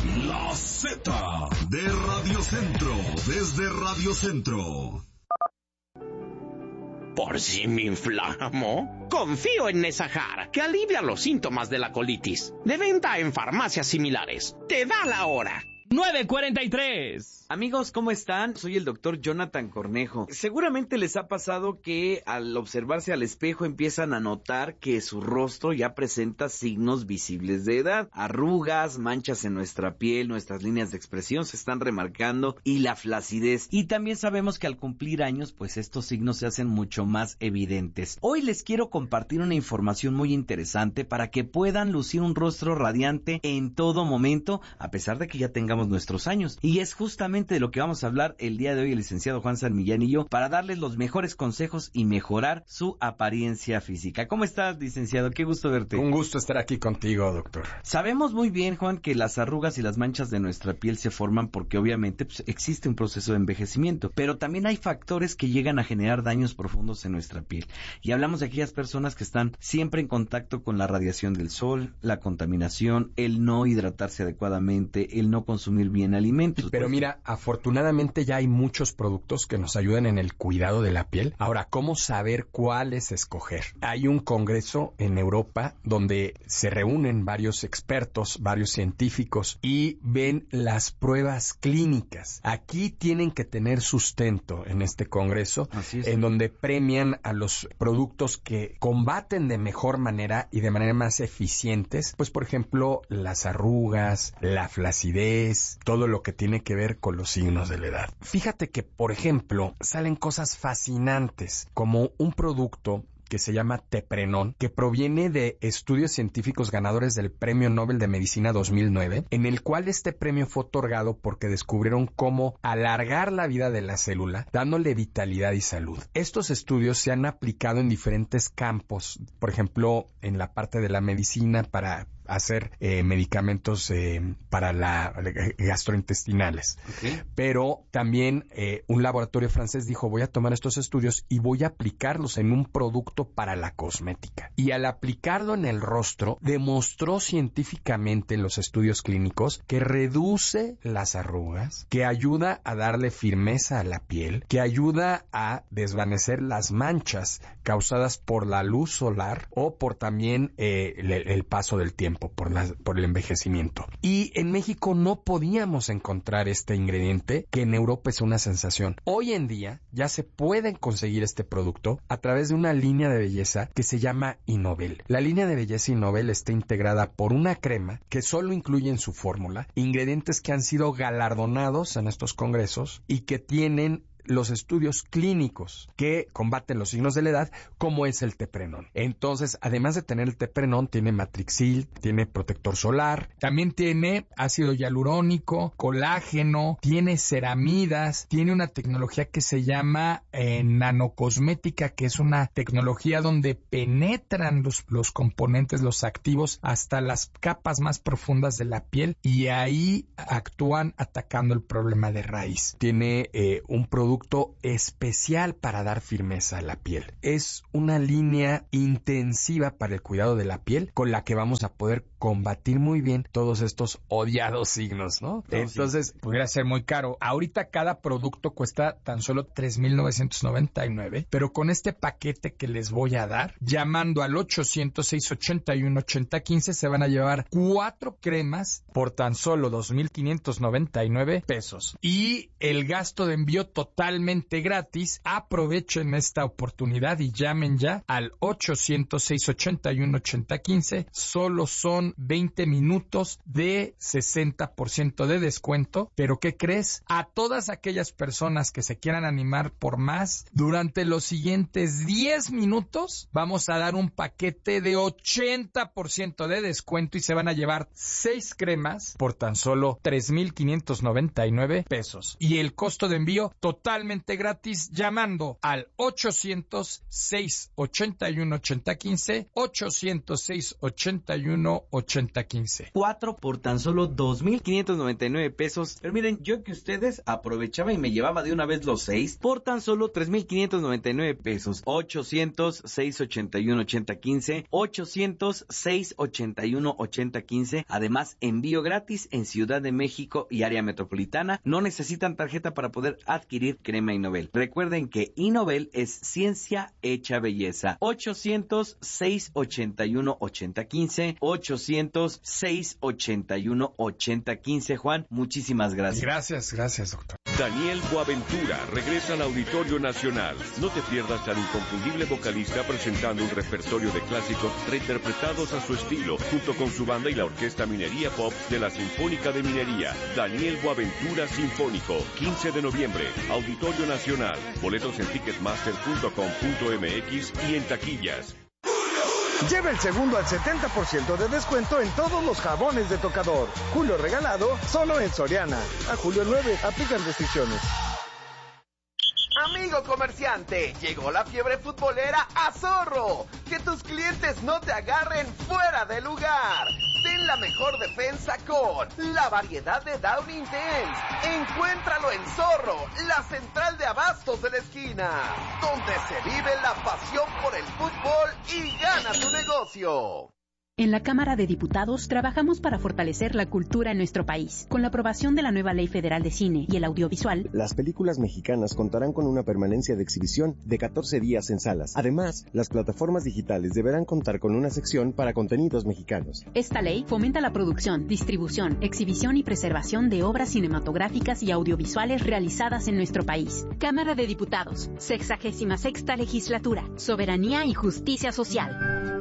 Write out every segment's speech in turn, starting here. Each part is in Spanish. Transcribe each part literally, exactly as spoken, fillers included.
La Z de Radio Centro, desde Radio Centro. ¿Por si me inflamo? Confío en Nesajar, que alivia los síntomas de la colitis. De venta en farmacias similares. Te da la hora. nueve cuarenta y tres. Amigos, ¿cómo están? Soy el doctor Jonathan Cornejo. Seguramente les ha pasado que al observarse al espejo empiezan a notar que su rostro ya presenta signos visibles de edad. Arrugas, manchas en nuestra piel, nuestras líneas de expresión se están remarcando y la flacidez. Y también sabemos que al cumplir años, pues estos signos se hacen mucho más evidentes. Hoy les quiero compartir una información muy interesante para que puedan lucir un rostro radiante en todo momento, a pesar de que ya tengamos nuestros años. Y es justamente de lo que vamos a hablar el día de hoy el licenciado Juan San Millán y yo, para darles los mejores consejos y mejorar su apariencia física. ¿Cómo estás, licenciado? Qué gusto verte. Un gusto estar aquí contigo, doctor. Sabemos muy bien, Juan, que las arrugas y las manchas de nuestra piel se forman porque obviamente pues, existe un proceso de envejecimiento, pero también hay factores que llegan a generar daños profundos en nuestra piel. Y hablamos de aquellas personas que están siempre en contacto con la radiación del sol, la contaminación, el no hidratarse adecuadamente, el no consumir bien alimentos. Pero mira, afortunadamente ya hay muchos productos que nos ayudan en el cuidado de la piel. Ahora, ¿cómo saber cuáles escoger? Hay un congreso en Europa donde se reúnen varios expertos, varios científicos y ven las pruebas clínicas. Aquí tienen que tener sustento en este congreso, Así es. En donde premian a los productos que combaten de mejor manera y de manera más eficientes, pues por ejemplo, las arrugas, la flacidez, todo lo que tiene que ver con los signos de la edad. Fíjate que, por ejemplo, salen cosas fascinantes, como un producto que se llama Teprenón, que proviene de estudios científicos ganadores del Premio Nobel de Medicina dos mil nueve, en el cual este premio fue otorgado porque descubrieron cómo alargar la vida de la célula, dándole vitalidad y salud. Estos estudios se han aplicado en diferentes campos, por ejemplo, en la parte de la medicina para hacer eh, medicamentos eh, para la eh, gastrointestinales. Okay. Pero también eh, un laboratorio francés dijo, voy a tomar estos estudios y voy a aplicarlos en un producto para la cosmética. Y al aplicarlo en el rostro, demostró científicamente en los estudios clínicos que reduce las arrugas, que ayuda a darle firmeza a la piel, que ayuda a desvanecer las manchas causadas por la luz solar o por también eh, el, el paso del tiempo. Por, la, por el envejecimiento. Y en México no podíamos encontrar este ingrediente que en Europa es una sensación. Hoy en día ya se pueden conseguir este producto a través de una línea de belleza que se llama Innovel. La línea de belleza Innovel está integrada por una crema que solo incluye en su fórmula ingredientes que han sido galardonados en estos congresos y que tienen los estudios clínicos que combaten los signos de la edad, como es el Teprenón. Entonces, además de tener el Teprenón, tiene Matrixil, tiene protector solar, también tiene ácido hialurónico, colágeno, tiene ceramidas, tiene una tecnología que se llama eh, nanocosmética, que es una tecnología donde penetran los, los componentes, los activos, hasta las capas más profundas de la piel y ahí actúan atacando el problema de raíz. Tiene eh, un producto especial para dar firmeza a la piel. Es una línea intensiva para el cuidado de la piel con la que vamos a poder combatir muy bien todos estos odiados signos, ¿no? no Entonces, sí. Pudiera ser muy caro. Ahorita cada producto cuesta tan solo tres mil novecientos noventa y nueve, pero con este paquete que les voy a dar, llamando al ochocientos, seiscientos ochenta y uno, ochenta quince, se van a llevar cuatro cremas por tan solo dos mil quinientos noventa y nueve pesos. Y el gasto de envío totalmente gratis. Aprovechen esta oportunidad y llamen ya al ochocientos, seiscientos ochenta y uno, ochenta quince. Solo son veinte minutos de sesenta por ciento de descuento. Pero ¿qué crees? A todas aquellas personas que se quieran animar por más, durante los siguientes diez minutos vamos a dar un paquete de ochenta por ciento de descuento y se van a llevar seis cremas por tan solo tres mil quinientos noventa y nueve pesos. Y el costo de envío total totalmente gratis llamando al ochocientos, seiscientos ochenta y uno, ochenta quince, ochocientos, seiscientos ochenta y uno, ochenta quince. Cuatro por tan solo dos mil quinientos noventa y nueve pesos. Pero miren, yo que ustedes aprovechaba y me llevaba de una vez los seis por tan solo tres mil quinientos noventa y nueve pesos. ochocientos, seiscientos ochenta y uno, ochenta quince, ochocientos, seiscientos ochenta y uno, ochenta quince. Además, envío gratis en Ciudad de México y área metropolitana. No necesitan tarjeta para poder adquirir crema Innovel. Recuerden que Innovel es ciencia hecha belleza. ochocientos, seiscientos ochenta y uno, ochenta quince, ochocientos, seiscientos ochenta y uno, ochenta quince. Juan, muchísimas gracias. Gracias, gracias, doctor. Daniel Boaventura regresa al Auditorio Nacional. No te pierdas al inconfundible vocalista presentando un repertorio de clásicos reinterpretados a su estilo, junto con su banda y la Orquesta Minería Pop de la Sinfónica de Minería. Daniel Boaventura Sinfónico, quince de noviembre, Auditorio Nacional. Boletos en ticketmaster punto com punto m x y en taquillas. Lleva el segundo al setenta por ciento de descuento en todos los jabones de tocador. Julio regalado, solo en Soriana. A julio nueve, aplican restricciones. Amigo comerciante, llegó la fiebre futbolera a Zorro. Que tus clientes no te agarren fuera de lugar. Ten la mejor defensa con la variedad de Down Intense. Encuéntralo en Zorro, la central de abastos de la esquina, donde se vive la pasión por el fútbol y gana tu negocio. En la Cámara de Diputados trabajamos para fortalecer la cultura en nuestro país. Con la aprobación de la nueva Ley Federal de Cine y el Audiovisual, las películas mexicanas contarán con una permanencia de exhibición de catorce días en salas. Además, las plataformas digitales deberán contar con una sección para contenidos mexicanos. Esta ley fomenta la producción, distribución, exhibición y preservación de obras cinematográficas y audiovisuales realizadas en nuestro país. Cámara de Diputados, sexagésima sexta Legislatura, Soberanía y Justicia Social.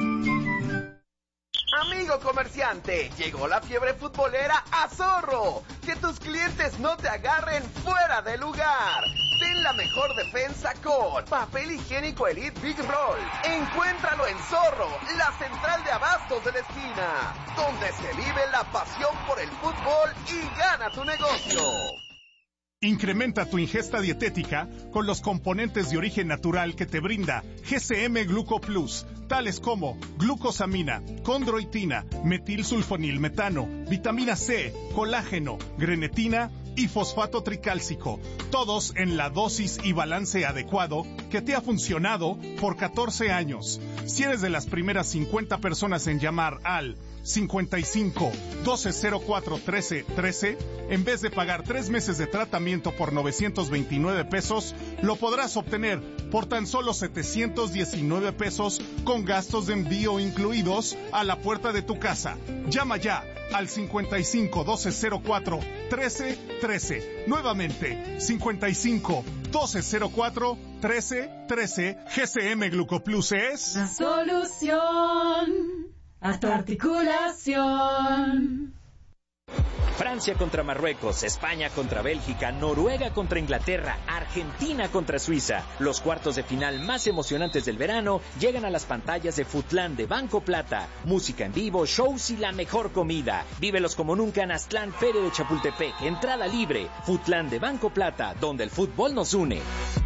Amigo comerciante, llegó la fiebre futbolera a Zorro. Que tus clientes no te agarren fuera de lugar. Ten la mejor defensa con papel higiénico Elite Big Roll. Encuéntralo en Zorro, la central de abastos de la esquina, donde se vive la pasión por el fútbol y gana tu negocio. Incrementa tu ingesta dietética con los componentes de origen natural que te brinda G C M Gluco Plus, tales como glucosamina, condroitina, metilsulfonilmetano, vitamina C, colágeno, grenetina y fosfato tricálcico, todos en la dosis y balance adecuado que te ha funcionado por catorce años. Si eres de las primeras cincuenta personas en llamar al cincuenta y cinco, doce cero cuatro, trece, trece, en vez de pagar tres meses de tratamiento por novecientos veintinueve pesos, lo podrás obtener por tan solo setecientos diecinueve pesos con gastos de envío incluidos a la puerta de tu casa. Llama ya al cincuenta y cinco, doce cero cuatro, trece, trece. Nuevamente, cincuenta y cinco, doce cero cuatro, trece, trece. G C M Glucoplus es la solución a tu articulación. Francia contra Marruecos, España contra Bélgica, Noruega contra Inglaterra, Argentina contra Suiza. Los cuartos de final más emocionantes del verano llegan a las pantallas de Futlán de Banco Plata. Música en vivo, shows y la mejor comida. Vívelos como nunca en Aztlán, Feria de Chapultepec. Entrada libre. Futlán de Banco Plata, donde el fútbol nos une.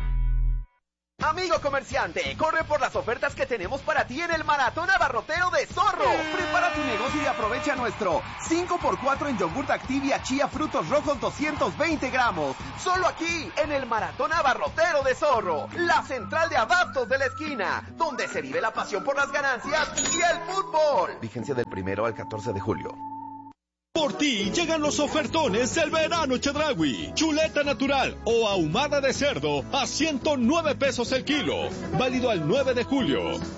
Amigo comerciante, corre por las ofertas que tenemos para ti en el Maratón Abarrotero de Zorro. Prepara tu negocio y aprovecha nuestro cinco por cuatro en yogurt Activia Chía Frutos Rojos doscientos veinte gramos. Solo aquí, en el Maratón Abarrotero de Zorro, la central de abastos de la esquina, donde se vive la pasión por las ganancias y el fútbol. Vigencia del primero al catorce de julio. Por ti llegan los ofertones del verano Chedraui. Chuleta natural o ahumada de cerdo a ciento nueve pesos el kilo. Válido al nueve de julio.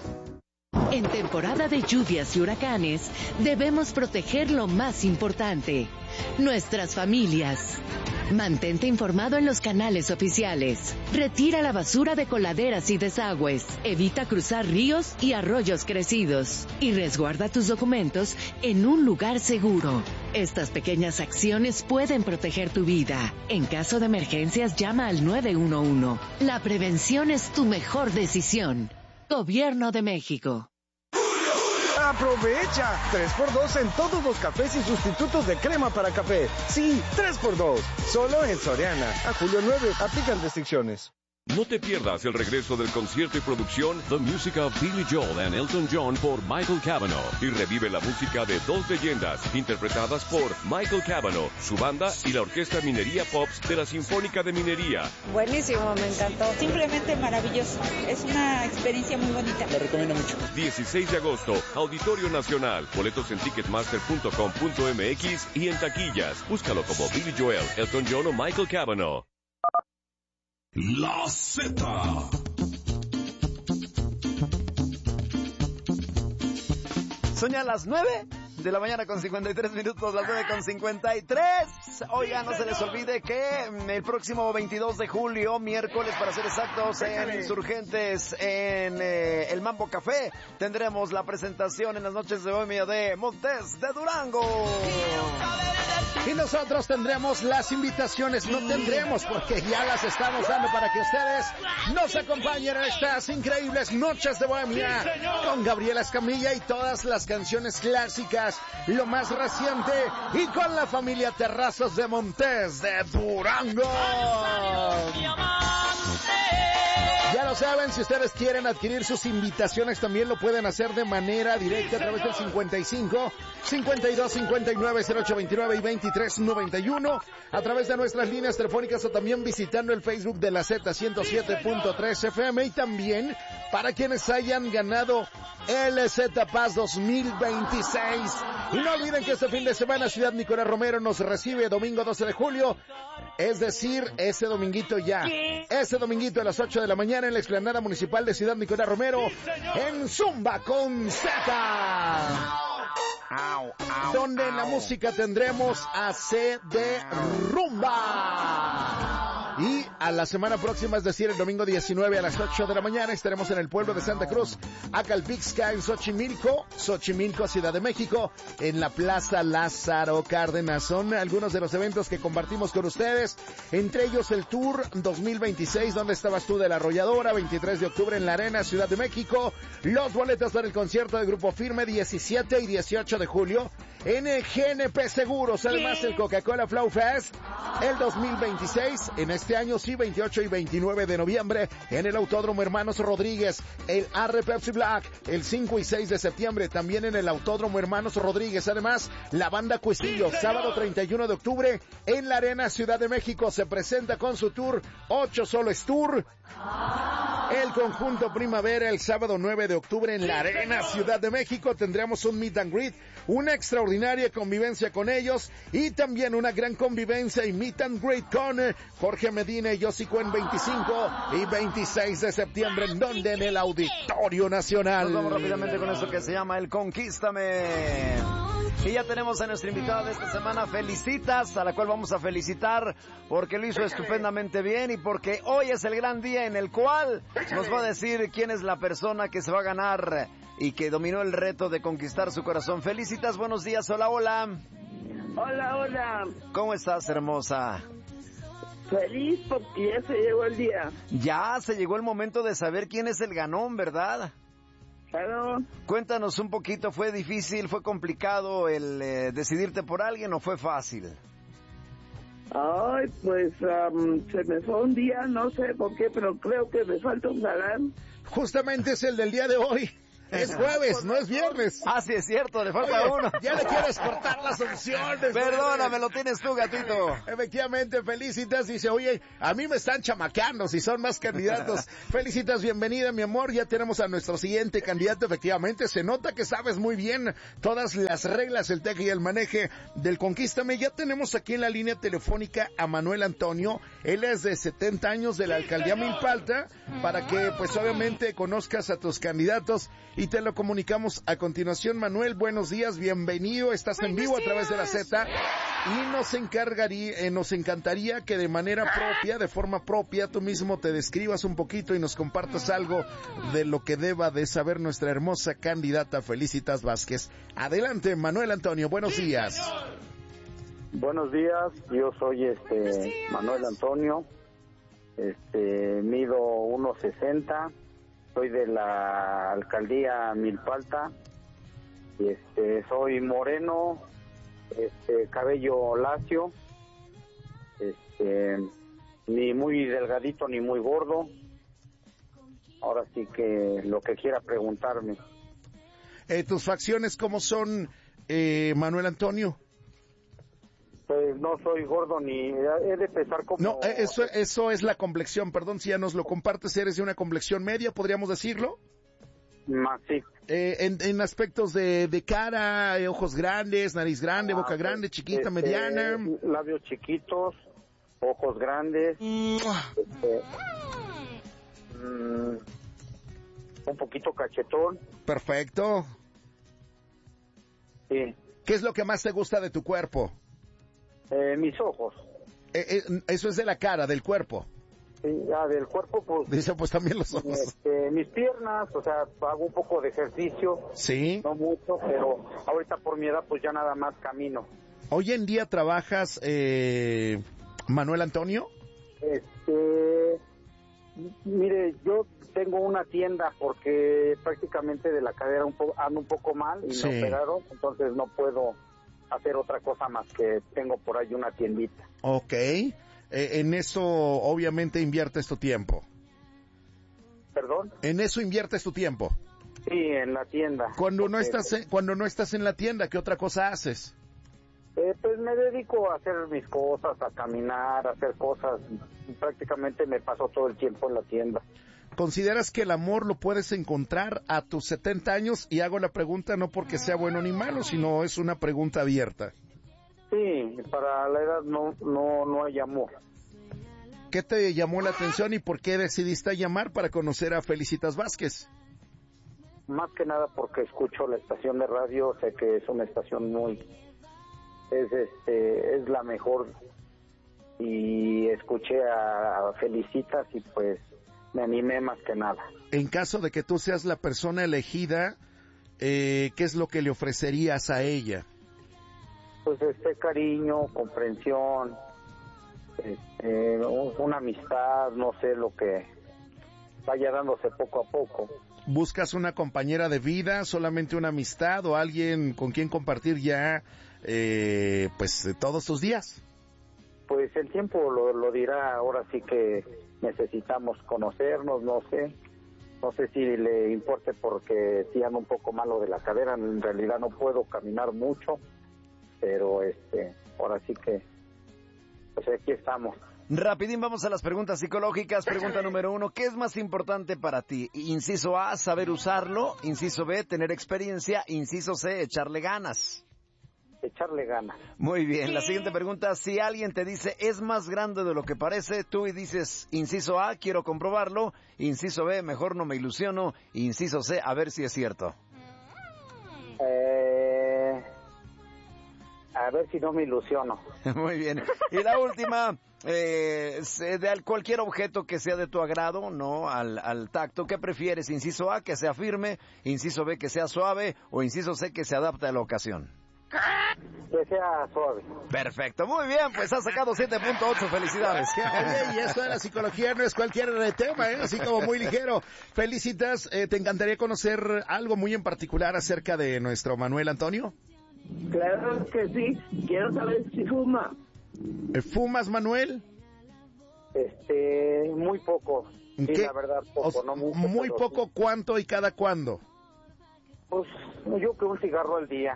En temporada de lluvias y huracanes, debemos proteger lo más importante, nuestras familias. Mantente informado en los canales oficiales. Retira la basura de coladeras y desagües. Evita cruzar ríos y arroyos crecidos. Y resguarda tus documentos en un lugar seguro. Estas pequeñas acciones pueden proteger tu vida. En caso de emergencias, llama al nueve uno uno. La prevención es tu mejor decisión. Gobierno de México. ¡Aprovecha! tres por dos en todos los cafés y sustitutos de crema para café. Sí, tres por dos. Solo en Soriana. A julio nueve. Aplican restricciones. No te pierdas el regreso del concierto y producción The Music of Billy Joel and Elton John por Michael Cavanaugh y revive la música de dos leyendas interpretadas por Michael Cavanaugh, su banda y la Orquesta Minería Pops de la Sinfónica de Minería. Buenísimo, me encantó. Simplemente maravilloso. Es una experiencia muy bonita. Lo recomiendo mucho. dieciséis de agosto, Auditorio Nacional. Boletos en ticketmaster punto com punto m x y en taquillas. Búscalo como Billy Joel, Elton John o Michael Cavanaugh. La Z. Son ya las nueve de la mañana con cincuenta y tres minutos, las nueve con cincuenta y tres. Oiga, no se les olvide que el próximo veintidós de julio, miércoles para ser exactos, en Insurgentes, en eh, el Mambo Café, tendremos la presentación en las noches de Bohemia de Montes de Durango. Y nosotros tendremos las invitaciones, no tendremos porque ya las estamos dando para que ustedes nos acompañen en estas increíbles noches de Bohemia con Gabriela Escamilla y todas las canciones clásicas, lo más reciente, y con la familia Terrazos de Montes de Durango. Ya lo saben, si ustedes quieren adquirir sus invitaciones también lo pueden hacer de manera directa a través del cincuenta y cinco, cincuenta y dos, cincuenta y nueve, cero ocho veintinueve y veintitrés noventa y uno, a través de nuestras líneas telefónicas o también visitando el Facebook de la Z ciento siete punto tres F M, y también para quienes hayan ganado el Z Pass dos mil veintiséis. Y no olviden que este fin de semana Ciudad Nicolás Romero nos recibe domingo doce de julio, es decir, ese dominguito ya, ese dominguito a las ocho de la mañana en la explanada municipal de Ciudad Nicolás Romero, en Zumba con Z. Donde en la música tendremos a C de Rumba. Y a la semana próxima, es decir, el domingo diecinueve a las ocho de la mañana, estaremos en el pueblo de Santa Cruz, Acalpixca, en Xochimilco, Xochimilco, Ciudad de México, en la Plaza Lázaro Cárdenas. Son algunos de los eventos que compartimos con ustedes, entre ellos el Tour dos mil veintiséis, ¿Dónde estabas tú?, de La Arrolladora, veintitrés de octubre en la Arena, Ciudad de México, los boletos para el concierto de Grupo Firme, diecisiete y dieciocho de julio, en el G N P Seguros, además el Coca-Cola Flow Fest, el dos mil veintiséis, en este año sí, veintiocho y veintinueve de noviembre, en el Autódromo Hermanos Rodríguez, el R Pepsi Black, el cinco y seis de septiembre, también en el Autódromo Hermanos Rodríguez, además, la Banda Cuisillo, sábado treinta y uno de octubre, en la Arena Ciudad de México, se presenta con su tour, ocho Soles Tour, el conjunto Primavera, el sábado nueve de octubre, en la Arena Ciudad de México, tendremos un meet and greet, una extraordinaria convivencia con ellos, y también una gran convivencia y meet and greet con Jorge Medina y Yossi Cuen, veinticinco y veintiséis de septiembre, en donde en el Auditorio Nacional. Nos vamos rápidamente con eso que se llama el Conquístame. Y ya tenemos a nuestra invitada de esta semana, Felicitas, a la cual vamos a felicitar porque lo hizo estupendamente bien y porque hoy es el gran día en el cual nos va a decir quién es la persona que se va a ganar y que dominó el reto de conquistar su corazón. Felicitas, buenos días, hola, hola. Hola, hola. ¿Cómo estás, hermosa? Feliz porque ya se llegó el día. Ya se llegó el momento de saber quién es el ganón, ¿verdad? Claro. Cuéntanos un poquito, ¿fue difícil, fue complicado el eh, decidirte por alguien o fue fácil? Ay, pues um, se me fue un día, no sé por qué, pero creo que me falta un galán. Justamente es el del día de hoy. Es jueves, no es viernes. Ah, sí, es cierto, le falta Oye, uno. Ya le quieres cortar las opciones. Perdóname, lo tienes tú, gatito. Efectivamente, Felicitas dice, oye, a mí me están chamaqueando si son más candidatos. Felicitas, bienvenida, mi amor. Ya tenemos a nuestro siguiente candidato. Efectivamente, se nota que sabes muy bien todas las reglas, el teje y el maneje del Conquístame. Ya tenemos aquí en la línea telefónica a Manuel Antonio. Él es de setenta años, de la alcaldía Milpalta, para que, pues, obviamente conozcas a tus candidatos. Y te lo comunicamos a continuación. Manuel, buenos días, bienvenido, estás en vivo a través de la Z y nos encargaría, eh, nos encantaría que de manera propia, de forma propia, tú mismo te describas un poquito y nos compartas algo de lo que deba de saber nuestra hermosa candidata Felicitas Vázquez. Adelante, Manuel Antonio, buenos días. Buenos días, yo soy este Manuel Antonio, este mido uno sesenta. Soy de la alcaldía Milpalta y este, soy moreno, este, cabello lacio, este, ni muy delgadito ni muy gordo. Ahora sí que lo que quiera preguntarme. Eh, ¿Tus facciones cómo son, eh, Manuel Antonio? Pues no soy gordo ni... He de pesar como... No, eh, eso, eso es la complexión, perdón si ya nos lo compartes, eres de una complexión media, ¿podríamos decirlo? Más, sí. Eh, en, en aspectos de, de cara, eh, ojos grandes, nariz grande, ah, boca grande, chiquita, este, mediana. Labios chiquitos, ojos grandes. este, mm, un poquito cachetón. Perfecto. Sí. ¿Qué es lo que más te gusta de tu cuerpo? Eh, mis ojos. Eh, eh, eso es de la cara, del cuerpo. Sí, ya del cuerpo, pues... Dice, pues también los ojos. Este, mis piernas, o sea, hago un poco de ejercicio. Sí. No mucho, pero ahorita por mi edad, pues ya nada más camino. ¿Hoy en día trabajas, eh, Manuel Antonio? Este... Mire, yo tengo una tienda porque prácticamente de la cadera un po- ando un poco mal y Sí. me operaron, entonces no puedo hacer otra cosa más que tengo por ahí una tiendita. Ok. Eh, en eso, obviamente, inviertes tu tiempo. ¿Perdón? En eso inviertes tu tiempo. Sí, en la tienda. Cuando no Porque, estás, en, cuando no estás en la tienda, ¿qué otra cosa haces? Eh, pues me dedico a hacer mis cosas, a caminar, a hacer cosas. Prácticamente me paso todo el tiempo en la tienda. ¿Consideras que el amor lo puedes encontrar a tus setenta años? Y hago la pregunta no porque sea bueno ni malo, sino es una pregunta abierta. Sí, para la edad no, no, no hay amor. ¿Qué te llamó la atención y por qué decidiste llamar para conocer a Felicitas Vázquez? Más que nada porque escucho la estación de radio, sé que es una estación muy... es este es la mejor, y escuché a Felicitas y pues me animé más que nada. En caso de que tú seas la persona elegida, eh, ¿qué es lo que le ofrecerías a ella? Pues este cariño, comprensión, este, una amistad, no sé, lo que vaya dándose poco a poco. ¿Buscas una compañera de vida, solamente una amistad o alguien con quien compartir ya eh, pues todos tus días? Pues el tiempo lo, lo dirá. Ahora sí que necesitamos conocernos, no sé, no sé si le importe porque sí ando un poco malo de la cadera, en realidad no puedo caminar mucho, pero este, ahora sí que, pues aquí estamos. Rapidín, vamos a las preguntas psicológicas. Pregunta número uno, ¿qué es más importante para ti? Inciso A, saber usarlo. Inciso B, tener experiencia. Inciso C, echarle ganas. Echarle ganas. Muy bien, la siguiente pregunta, si alguien te dice es más grande de lo que parece, tú y dices, inciso A, quiero comprobarlo. Inciso B, mejor no me ilusiono. Inciso C, a ver si es cierto. Eh... A ver si no me ilusiono. Muy bien. Y la última, eh, de cualquier objeto que sea de tu agrado, ¿no? Al, al tacto, ¿qué prefieres? Inciso A, que sea firme. Inciso B, que sea suave. O inciso C, que se adapte a la ocasión. Que sea suave. Perfecto, muy bien, pues has sacado siete punto ocho, felicidades. Oye, y eso de la psicología no es cualquier tema, ¿eh? Así como muy ligero. Felicitas, eh, ¿te encantaría conocer algo muy en particular acerca de nuestro Manuel Antonio? Claro que sí, quiero saber si fuma. ¿Fumas, Manuel? Este, muy poco. Sí, ¿Qué? la verdad, poco, O, no mucho. Muy poco, sí. ¿Cuánto y cada cuándo? Pues yo que un cigarro al día.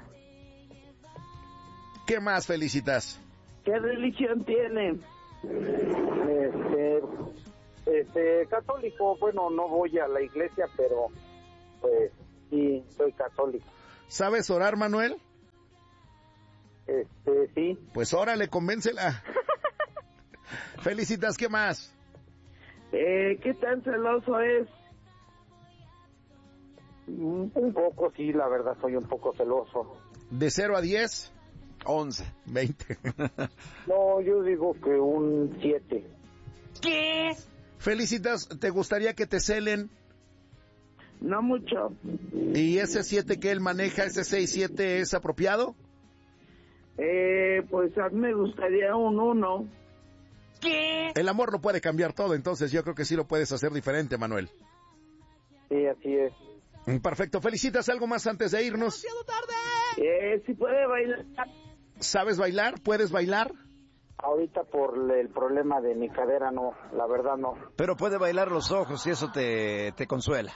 ¿Qué más, Felicitas? ¿Qué religión tiene? Este, este, católico, bueno, no voy a la iglesia, pero pues sí, soy católico. ¿Sabes orar, Manuel? Este, sí. Pues órale, convéncela. Felicitas, ¿qué más? Eh, ¿Qué tan celoso es? Un poco, sí, la verdad, soy un poco celoso. ¿De cero a diez? once. veinte. No, yo digo que un siete. ¿Qué? Felicitas, ¿te gustaría que te celen? No mucho. ¿Y ese siete que él maneja, ese seis siete, es apropiado? Eh, pues a mí me gustaría un uno. ¿Qué? El amor no puede cambiar todo, entonces yo creo que sí lo puedes hacer diferente, Manuel. Sí, así es. Perfecto. Felicitas, ¿algo más antes de irnos? Eh, si puede bailar. ¿Sabes bailar? ¿Puedes bailar? Ahorita por el problema de mi cadera no, la verdad no. Pero puede bailar los ojos y eso te, te consuela.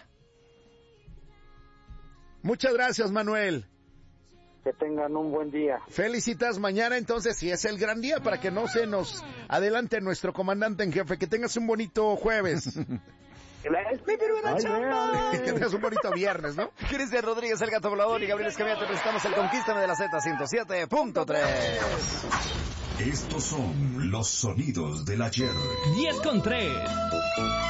Muchas gracias, Manuel. Que tengan un buen día. Felicitas mañana, entonces, si es el gran día, para que no se nos adelante nuestro comandante en jefe. Que tengas un bonito jueves. Gracias. Que tengas un bonito viernes, ¿no? Cristian Rodríguez, el Gato Volador, y Gabriel Escamilla, te presentamos el Conquístame de la Z ciento siete punto tres. Estos son los sonidos del ayer. diez con tres.